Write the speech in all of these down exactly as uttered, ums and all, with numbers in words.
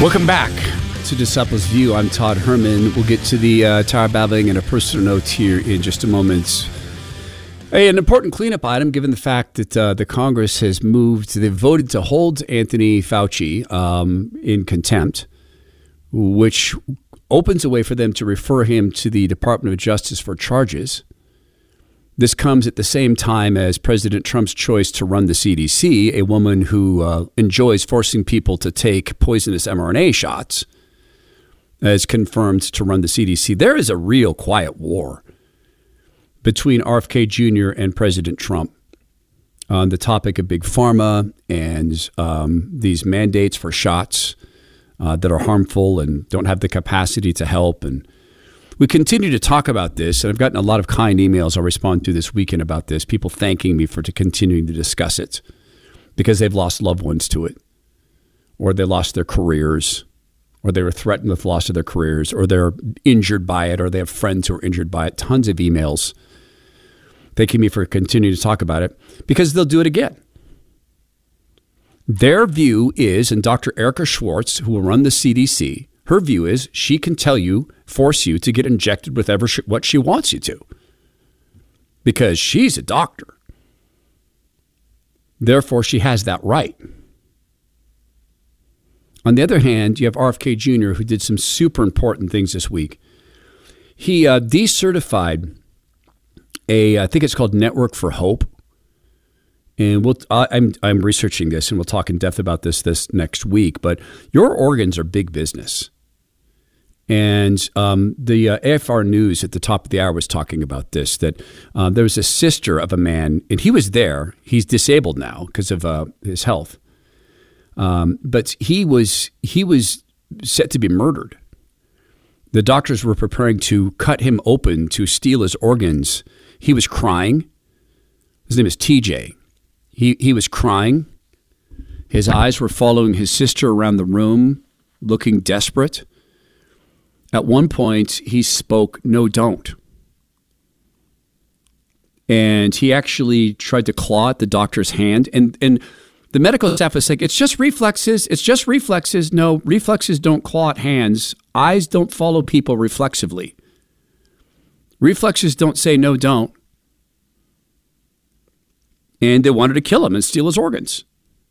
Welcome back to Disciples View. I'm Todd Herman. We'll get to the uh, tire babbling and a personal note here in just a moment. Hey, an important cleanup item, given the fact that uh, the Congress has moved, they've voted to hold Anthony Fauci um, in contempt, which opens a way for them to refer him to the Department of Justice for charges. This comes at the same time as President Trump's choice to run the C D C, a woman who uh, enjoys forcing people to take poisonous M R N A shots, as confirmed to run the C D C. There is a real quiet war between R F K Junior and President Trump on the topic of big pharma and um, these mandates for shots uh, that are harmful and don't have the capacity to help. And we continue to talk about this, and I've gotten a lot of kind emails I'll respond to this weekend about this, people thanking me for to continuing to discuss it because they've lost loved ones to it, or they lost their careers, or they were threatened with loss of their careers, or they're injured by it, or they have friends who are injured by it. Tons of emails thanking me for continuing to talk about it because they'll do it again. Their view is, and Doctor Erica Schwartz, who will run the C D C, her view is she can tell you, force you to get injected with ever she, what she wants you to because she's a doctor. Therefore, she has that right. On the other hand, you have R F K Junior, who did some super important things this week. He uh, decertified a, I think it's called Network for Hope. And we'll, I, I'm I'm researching this, and we'll talk in depth about this this next week. But your organs are big business. And um, the uh, A F R News at the top of the hour was talking about this, that uh, there was a sister of a man, and he was there. He's disabled now because of uh, his health. Um, but he was he was set to be murdered. The doctors were preparing to cut him open to steal his organs. He was crying. His name is T J. He he was crying. His eyes were following his sister around the room, looking desperate. At one point, he spoke, "No, don't." And he actually tried to claw at the doctor's hand. And, and the medical staff was saying, it's just reflexes. It's just reflexes. No, reflexes don't claw at hands. Eyes don't follow people reflexively. Reflexes don't say, no, don't. And they wanted to kill him and steal his organs.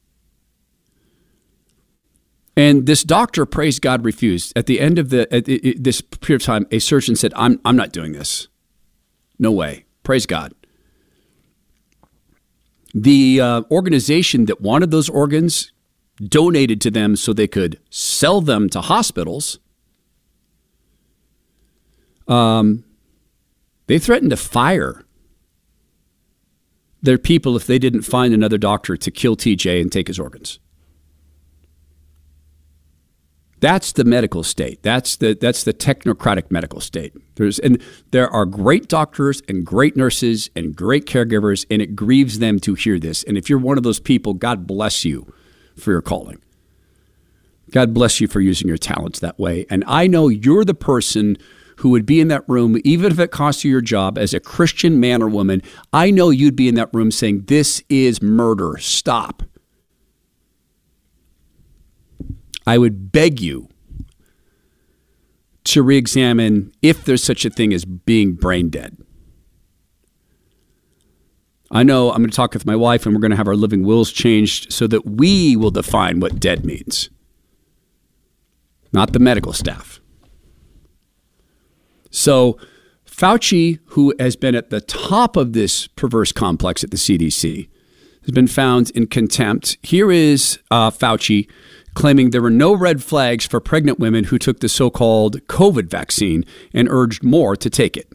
And this doctor, praise God, refused. At the end of the at this period of time, a surgeon said, I'm I'm not doing this. No way. Praise God. The uh, organization that wanted those organs donated to them so they could sell them to hospitals. Um, they threatened to fire their people if they didn't find another doctor to kill T J and take his organs. That's the medical state. That's the that's the technocratic medical state. There's and there are great doctors and great nurses and great caregivers, and it grieves them to hear this. And if you're one of those people, God bless you for your calling. God bless you for using your talents that way. And I know you're the person who would be in that room, even if it costs you your job as a Christian man or woman. I know you'd be in that room saying, "This is murder. Stop." I would beg you to re-examine if there's such a thing as being brain dead. I know I'm going to talk with my wife, and we're going to have our living wills changed so that we will define what dead means, not the medical staff. So Fauci, who has been at the top of this perverse complex at the C D C, has been found in contempt. Here is uh, Fauci claiming there were no red flags for pregnant women who took the so-called COVID vaccine and urged more to take it.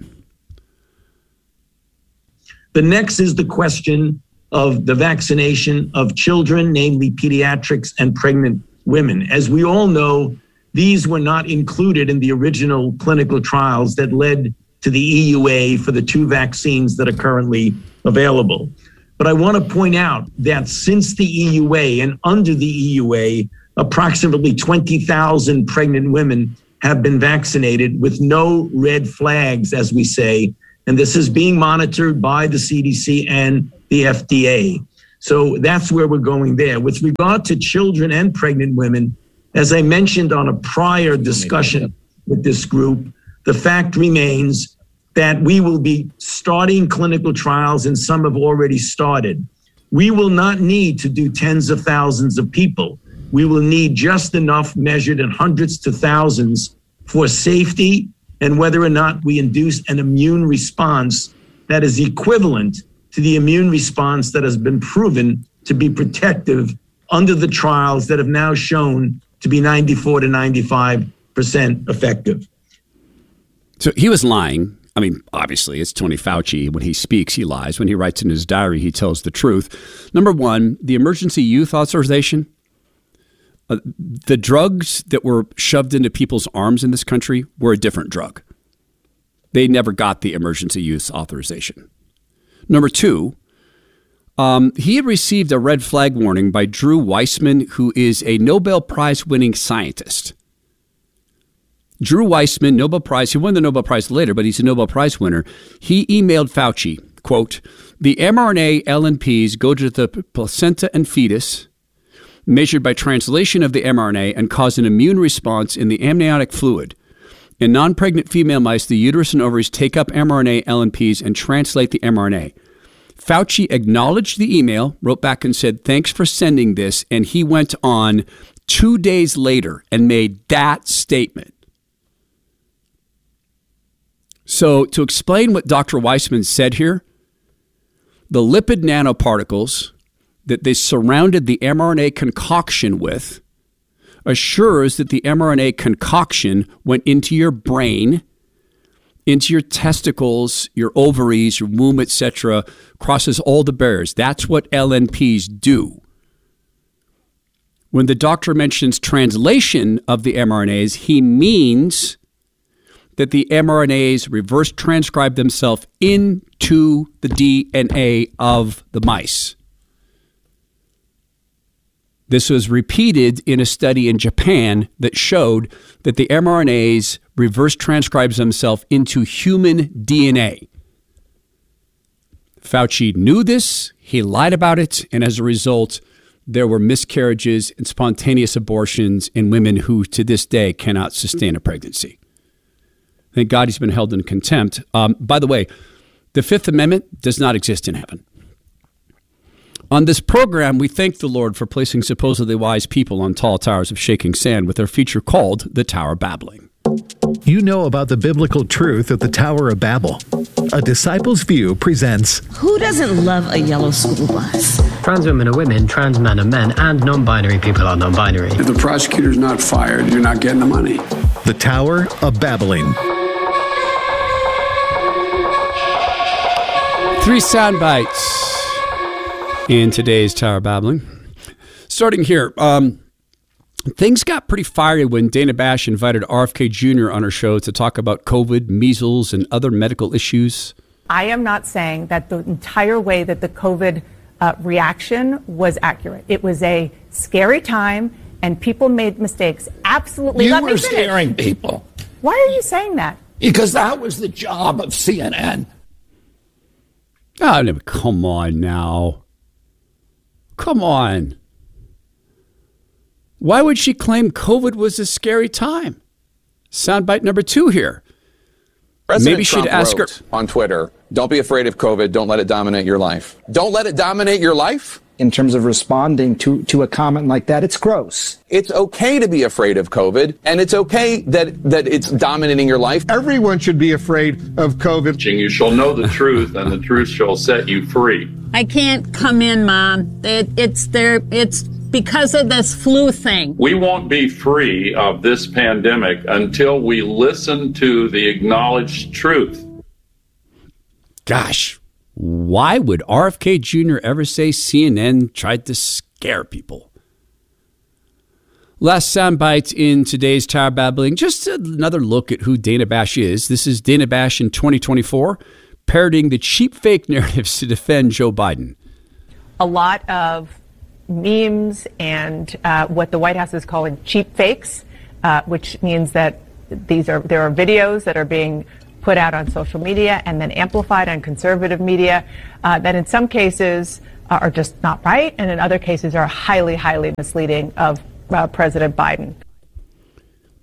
The next is the question of the vaccination of children, namely pediatrics and pregnant women. As we all know, these were not included in the original clinical trials that led to the E U A for the two vaccines that are currently available. But I want to point out that since the E U A and under the E U A, approximately twenty thousand pregnant women have been vaccinated with no red flags, as we say. And this is being monitored by the C D C and the F D A. So that's where we're going there. With regard to children and pregnant women, As I mentioned on a prior discussion with this group, the fact remains that we will be starting clinical trials, and some have already started. We will not need to do tens of thousands of people. We will need just enough measured in hundreds to thousands for safety and whether or not we induce an immune response that is equivalent to the immune response that has been proven to be protective under the trials that have now shown to be ninety-four to ninety-five percent effective. So he was lying. I mean, obviously, it's Tony Fauci. When he speaks, he lies. When he writes in his diary, he tells the truth. Number one, the emergency use authorization, uh, the drugs that were shoved into people's arms in this country were a different drug. They never got the emergency use authorization. Number two, um, he had received a red flag warning by Drew Weissman, who is a Nobel Prize-winning scientist. Drew Weissman, Nobel Prize, he won the Nobel Prize later, but he's a Nobel Prize winner. He emailed Fauci, quote, the mRNA L N Ps go to the placenta and fetus, measured by translation of the mRNA, and cause an immune response in the amniotic fluid. In non-pregnant female mice, the uterus and ovaries take up mRNA L N Ps and translate the mRNA. Fauci acknowledged the email, wrote back and said, thanks for sending this, and he went on two days later and made that statement. So to explain what Doctor Weissman said here, the lipid nanoparticles that they surrounded the mRNA concoction with assures that the mRNA concoction went into your brain, into your testicles, your ovaries, your womb, et cetera, crosses all the barriers. That's what L N Ps do. When the doctor mentions translation of the mRNAs, he means that the mRNAs reverse transcribe themselves into the D N A of the mice. This was repeated in a study in Japan that showed that the mRNAs reverse transcribes themselves into human D N A. Fauci knew this, he lied about it, and as a result, there were miscarriages and spontaneous abortions in women who to this day cannot sustain a pregnancy. Thank God he's been held in contempt. Um, by the way, the Fifth Amendment does not exist in heaven. On this program, we thank the Lord for placing supposedly wise people on tall towers of shaking sand with our feature called The Tower Babbling. You know about the biblical truth of the Tower of Babel. A Disciple's View presents Who doesn't love a yellow school bus? Trans women are women, trans men are men, and non-binary people are non-binary. If the prosecutor's not fired, you're not getting the money. The Tower of Babbling. Three sound bites in today's Tower Babbling. Starting here, um, things got pretty fiery when Dana Bash invited R F K Junior on her show to talk about COVID, measles, and other medical issues. I am not saying that the entire way that the COVID uh, reaction was accurate. It was a scary time, and people made mistakes. Absolutely. You Let were me finish. scaring people. Why are you saying that? Because that was the job of C N N. Oh, no, come on now. Come on. Why would she claim COVID was a scary time? Soundbite number two here. President Maybe Trump she'd ask her on Twitter, don't be afraid of COVID. Don't let it dominate your life. Don't let it dominate your life? In terms of responding to, to a comment like that, it's gross. It's okay to be afraid of COVID, and it's okay that, that it's dominating your life. Everyone should be afraid of COVID. You shall know the truth, and the truth shall set you free. I can't come in, Mom. It, it's there. It's because of this flu thing. We won't be free of this pandemic until we listen to the acknowledged truth. Gosh, why would R F K Junior ever say C N N tried to scare people? Last soundbite in today's Tower Babbling, just another look at who Dana Bash is. This is Dana Bash in twenty twenty-four, parroting the cheap fake narratives to defend Joe Biden. A lot of memes and uh, what the White House is calling cheap fakes, uh, which means that these are there are videos that are being put out on social media and then amplified on conservative media uh, that in some cases are just not right and in other cases are highly, highly misleading of uh, President Biden.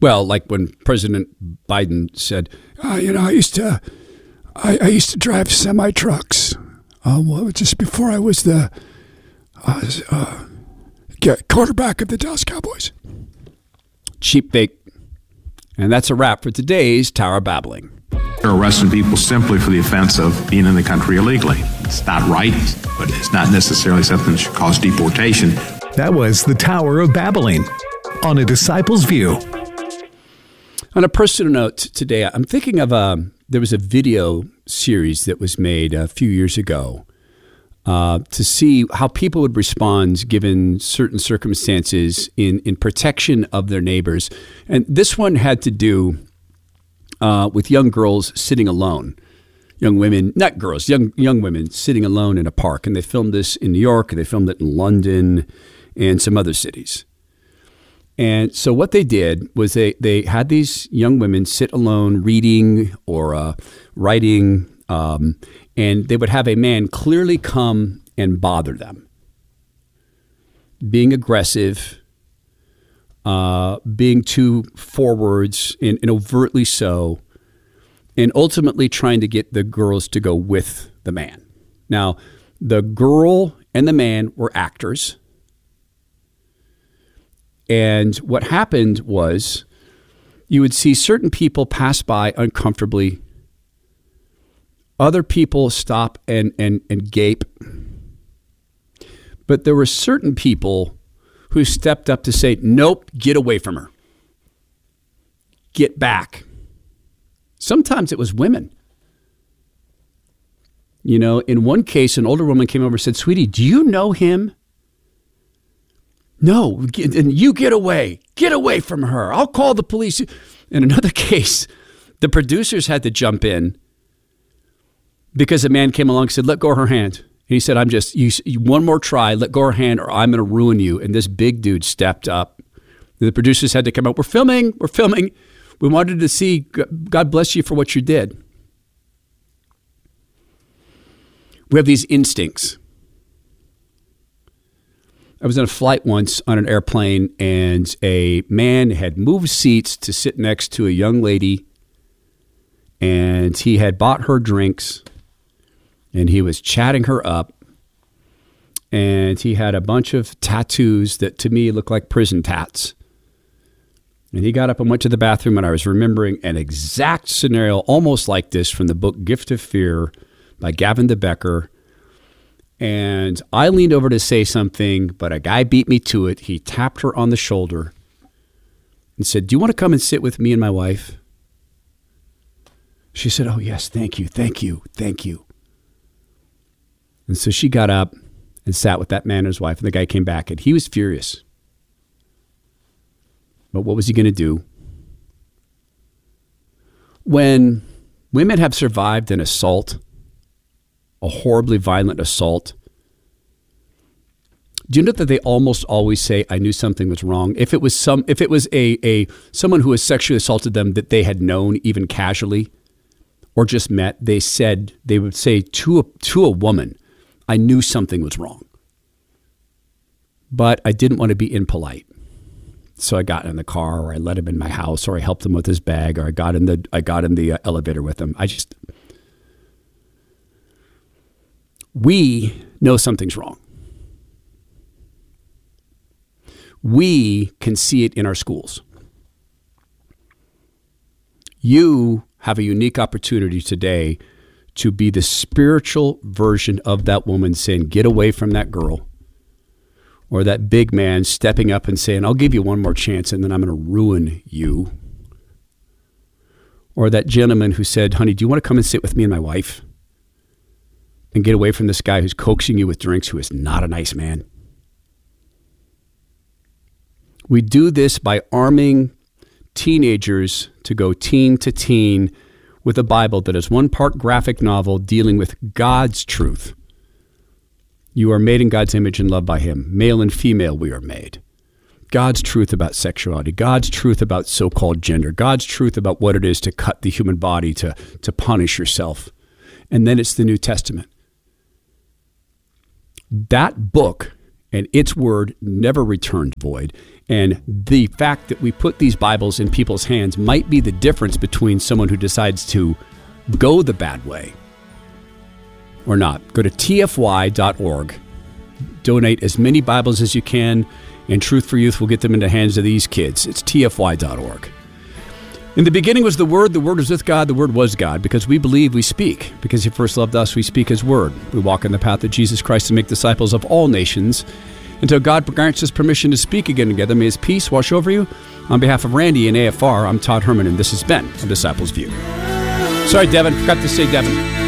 Well, like when President Biden said, uh, you know, I used to, I, I used to drive semi trucks. Um, well, just before I was the uh, uh, quarterback of the Dallas Cowboys. Cheap fake. And that's a wrap for today's Tower Babbling. They're arresting people simply for the offense of being in the country illegally. It's not right, but it's not necessarily something that should cause deportation. That was the Tower of Babbling on A Disciple's View. On a personal note today, I'm thinking of a, there was a video series that was made a few years ago uh, to see how people would respond given certain circumstances in, in protection of their neighbors. And this one had to do uh, with young girls sitting alone. Young women, not girls, young young women sitting alone in a park. And they filmed this in New York, they filmed it in London and some other cities. And so what they did was they, they had these young women sit alone reading or uh, writing, um, and they would have a man clearly come and bother them, being aggressive, uh, being too forwards and, and overtly so, and ultimately trying to get the girls to go with the man. Now, the girl and the man were actors. And what happened was you would see certain people pass by uncomfortably. Other people stop and, and, and gape. But there were certain people who stepped up to say, nope, get away from her. Get back. Sometimes it was women. You know, in one case, an older woman came over and said, sweetie, do you know him? No, and you get away. Get away from her. I'll call the police. In another case, the producers had to jump in because a man came along and said, let go of her hand. And he said, I'm just, you, one more try, let go of her hand or I'm going to ruin you. And this big dude stepped up. The producers had to come out. We're filming. We're filming. We wanted to see, God bless you for what you did. We have these instincts. I was on a flight once on an airplane, and a man had moved seats to sit next to a young lady, and he had bought her drinks, and he was chatting her up, and he had a bunch of tattoos that to me looked like prison tats. And he got up and went to the bathroom, and I was remembering an exact scenario almost like this from the book Gift of Fear by Gavin de Becker. And I leaned over to say something, but a guy beat me to it. He tapped her on the shoulder and said, do you want to come and sit with me and my wife? She said, oh, yes, thank you, thank you, thank you. And so she got up and sat with that man and his wife, and the guy came back, and he was furious. But what was he going to do? When women have survived an assault, a horribly violent assault, do you know that they almost always say, I knew something was wrong? If it was some, if it was a, a someone who has sexually assaulted them that they had known even casually or just met, they said, they would say to a, to a woman, I knew something was wrong. But I didn't want to be impolite. So I got in the car, or I let him in my house, or I helped him with his bag, or I got in the I got in the uh, elevator with him. I just, we know something's wrong. We can see it in our schools. You have a unique opportunity today to be the spiritual version of that woman saying, get away from that girl. Or that big man stepping up and saying, I'll give you one more chance and then I'm going to ruin you. Or that gentleman who said, honey, do you want to come and sit with me and my wife and get away from this guy who's coaxing you with drinks, who is not a nice man? We do this by arming teenagers to go teen to teen with a Bible that is one part graphic novel dealing with God's truth. You are made in God's image and loved by him. Male and female we are made. God's truth about sexuality. God's truth about so-called gender. God's truth about what it is to cut the human body, to, to punish yourself. And then it's the New Testament. That book and its word never returned void. And the fact that we put these Bibles in people's hands might be the difference between someone who decides to go the bad way or not. Go to T F Y dot org. Donate as many Bibles as you can, and Truth for Youth will get them into the hands of these kids. It's T F Y dot org. In the beginning was the Word, the Word was with God, the Word was God. Because we believe, we speak. Because He first loved us, we speak His Word. We walk in the path of Jesus Christ and make disciples of all nations. Until God grants us permission to speak again together, may His peace wash over you. On behalf of Randy and A F R, I'm Todd Herman, and this has been A Disciple's View. Sorry, Devin, forgot to say Devin.